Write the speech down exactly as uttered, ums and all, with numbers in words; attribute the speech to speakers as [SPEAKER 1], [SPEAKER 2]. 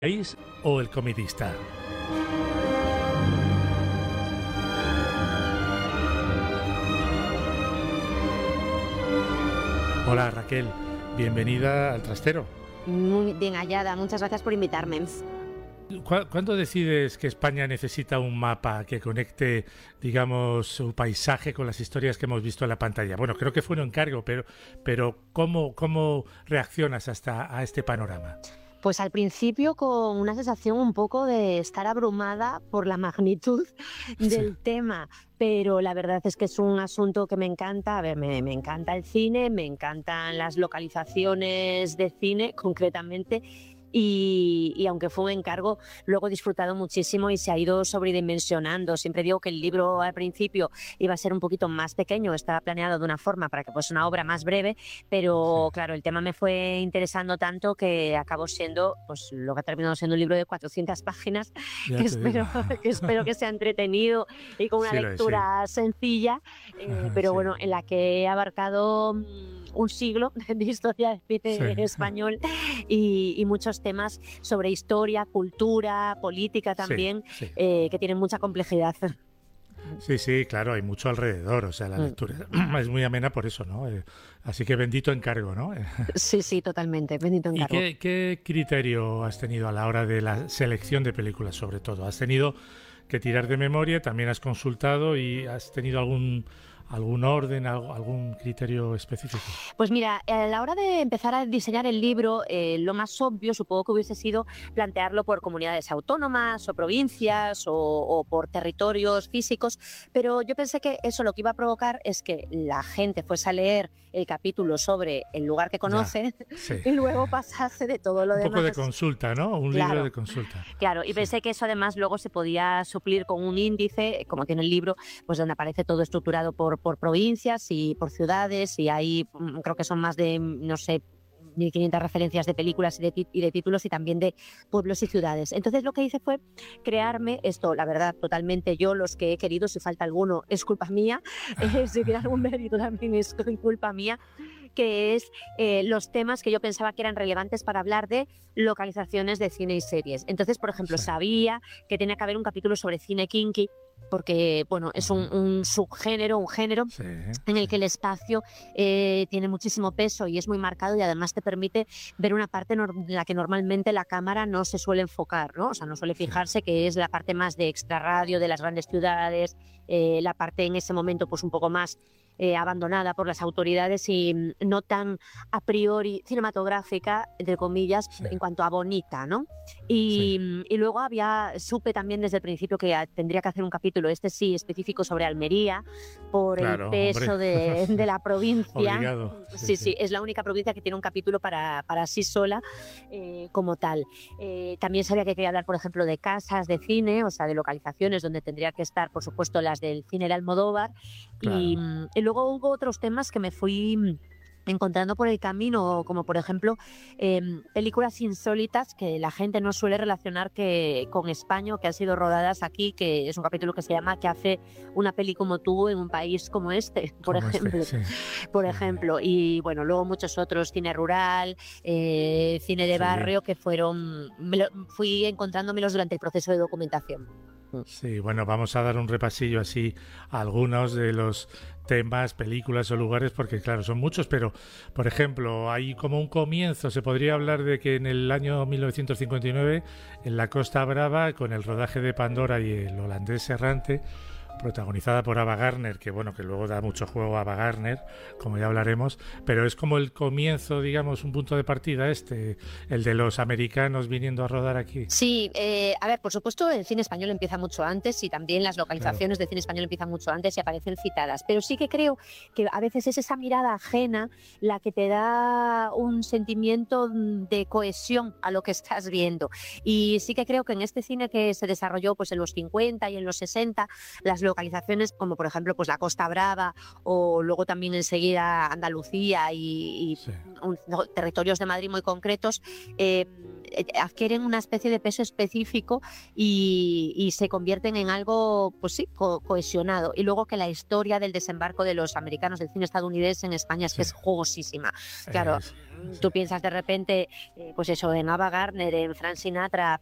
[SPEAKER 1] país o El Comidista. Hola Raquel, bienvenida al Trastero.
[SPEAKER 2] Muy bien hallada, muchas gracias por invitarme.
[SPEAKER 1] ¿Cuándo decides que España necesita un mapa que conecte, digamos, su paisaje con las historias que hemos visto en la pantalla? Bueno, creo que fue un encargo, pero, pero ¿cómo, cómo reaccionas hasta a este panorama?
[SPEAKER 2] Pues al principio con una sensación un poco de estar abrumada por la magnitud del
[SPEAKER 1] Sí.
[SPEAKER 2] tema, pero la verdad es que es un asunto que me encanta. A ver, me, me encanta el cine, me encantan las localizaciones de cine concretamente. Y, y aunque fue un encargo, luego he disfrutado muchísimo y se ha ido sobredimensionando. Siempre digo que el libro al principio iba a ser un poquito más pequeño, estaba planeado de una forma para que fuese una obra más breve, pero
[SPEAKER 1] Sí.
[SPEAKER 2] claro, el tema me fue interesando tanto que acabó siendo, pues lo que ha terminado siendo un libro de cuatrocientas páginas,
[SPEAKER 1] Ya
[SPEAKER 2] que
[SPEAKER 1] te digo.
[SPEAKER 2] espero, que espero que sea entretenido y con una
[SPEAKER 1] Sí lo es, sí.
[SPEAKER 2] lectura sencilla, eh, pero
[SPEAKER 1] Sí,
[SPEAKER 2] bueno, en la que he abarcado mm, un siglo de historia del
[SPEAKER 1] sí.
[SPEAKER 2] cine español y, y muchos temas sobre historia, cultura, política
[SPEAKER 1] Sí,
[SPEAKER 2] también,
[SPEAKER 1] sí.
[SPEAKER 2] eh, que tienen mucha complejidad.
[SPEAKER 1] Sí, sí, claro, hay mucho alrededor, o sea, la
[SPEAKER 2] Mm.
[SPEAKER 1] lectura es muy amena por eso, ¿no? Eh, así que bendito encargo, ¿no?
[SPEAKER 2] Sí, sí, totalmente. Bendito
[SPEAKER 1] ¿Y
[SPEAKER 2] encargo.
[SPEAKER 1] qué, qué criterio has tenido a la hora de la selección de películas, sobre todo? ¿Has tenido que tirar de memoria, también has consultado y has tenido algún, algún orden, algo- algún criterio específico?
[SPEAKER 2] Pues mira, a la hora de empezar a diseñar el libro, eh, lo más obvio supongo que hubiese sido plantearlo por comunidades autónomas o provincias o, o por territorios físicos, pero yo pensé que eso lo que iba a provocar es que la gente fuese a leer el capítulo sobre el lugar que
[SPEAKER 1] Ya,
[SPEAKER 2] conoce
[SPEAKER 1] sí.
[SPEAKER 2] y luego pasase de todo lo
[SPEAKER 1] Un poco de
[SPEAKER 2] demás.
[SPEAKER 1] consulta, ¿no? Un libro
[SPEAKER 2] Claro.
[SPEAKER 1] de consulta.
[SPEAKER 2] Claro, y
[SPEAKER 1] Sí,
[SPEAKER 2] pensé que eso además luego se podía suplir con un índice, como tiene el libro, pues donde aparece todo estructurado por, por provincias y por ciudades, y ahí mm, creo que son más de, mm, no sé, mil quinientas referencias de películas y de, ti- y de títulos y también de pueblos y ciudades. Entonces lo que hice fue crearme esto, la verdad, totalmente yo, los que he querido, si falta alguno, es culpa mía, eh, si tiene algún mérito también es culpa mía, que es eh, los temas que yo pensaba que eran relevantes para hablar de localizaciones de cine y series. Entonces, por ejemplo,
[SPEAKER 1] sí.
[SPEAKER 2] sabía que tenía que haber un capítulo sobre cine kinky, porque bueno, es un,
[SPEAKER 1] Ujú.
[SPEAKER 2] un subgénero, un género
[SPEAKER 1] Sí,
[SPEAKER 2] en el
[SPEAKER 1] sí.
[SPEAKER 2] que el espacio eh, tiene muchísimo peso y es muy marcado y además te permite ver una parte en la que normalmente la cámara no se suele enfocar, ¿no? O sea, no suele
[SPEAKER 1] Sí.
[SPEAKER 2] fijarse, que es la parte más de extrarradio de las grandes ciudades, eh, la parte en ese momento pues un poco más eh, abandonada por las autoridades y mm, no tan a priori cinematográfica, entre comillas,
[SPEAKER 1] Sí,
[SPEAKER 2] en cuanto a bonita, ¿no?
[SPEAKER 1] sí.
[SPEAKER 2] Y, mm, y luego había, supe también desde el principio que ah, tendría que hacer un capítulo, este sí, específico sobre Almería, por el
[SPEAKER 1] Claro, hombre.
[SPEAKER 2] peso de, de la provincia.
[SPEAKER 1] Obligado. Sí,
[SPEAKER 2] Sí,
[SPEAKER 1] sí.
[SPEAKER 2] sí, es la única provincia que tiene un capítulo para, para sí sola eh, como tal. Eh, también sabía que quería hablar, por ejemplo, de casas de cine, o sea, de localizaciones donde tendría que estar, por supuesto, las del cine de Almodóvar. Y,
[SPEAKER 1] Claro.
[SPEAKER 2] mm, y luego hubo otros temas que me fui mm, encontrando por el camino, como por ejemplo eh, películas insólitas que la gente no suele relacionar que, con España o que han sido rodadas aquí, que es un capítulo que se llama ¿Qué hace una peli como tú en un país como este? Por
[SPEAKER 1] Como este,
[SPEAKER 2] ejemplo.
[SPEAKER 1] sí.
[SPEAKER 2] Por
[SPEAKER 1] Sí, sí.
[SPEAKER 2] ejemplo, y bueno, luego muchos otros, cine rural, eh, cine de
[SPEAKER 1] Sí.
[SPEAKER 2] barrio, que fueron, me lo- fui encontrándomelos durante el proceso de documentación. Mm.
[SPEAKER 1] Sí, bueno, vamos a dar un repasillo así a algunos de los temas, películas o lugares, porque claro, son muchos, pero por ejemplo, hay como un comienzo, se podría hablar de que en el año mil novecientos cincuenta y nueve, en la Costa Brava, con el rodaje de Pandora y el holandés errante, protagonizada por Ava Gardner, que bueno, que luego da mucho juego a Ava Gardner, como ya hablaremos, pero es como el comienzo, digamos, un punto de partida este, el de los americanos viniendo a rodar aquí.
[SPEAKER 2] Sí, eh, a ver, por supuesto el cine español empieza mucho antes y también las
[SPEAKER 1] Claro,
[SPEAKER 2] localizaciones de cine español empiezan mucho antes y aparecen citadas, pero sí que creo que a veces es esa mirada ajena la que te da un sentimiento mm, de cohesión a lo que estás viendo. Y sí que creo que en este cine que se desarrolló pues en los cincuenta y en los sesenta, las localizaciones como por ejemplo pues la Costa Brava o luego también enseguida Andalucía y, y
[SPEAKER 1] sí.
[SPEAKER 2] un- no, territorios de Madrid muy concretos, eh, eh, adquieren una especie de peso específico y, y se convierten en algo, pues sí, co- cohesionado. Y luego que la historia del desembarco de los americanos del cine estadounidense en España es que
[SPEAKER 1] Sí,
[SPEAKER 2] es jugosísima. Claro,
[SPEAKER 1] es,
[SPEAKER 2] tú piensas de repente, eh, pues eso, en Ava Gardner, en Frank Sinatra,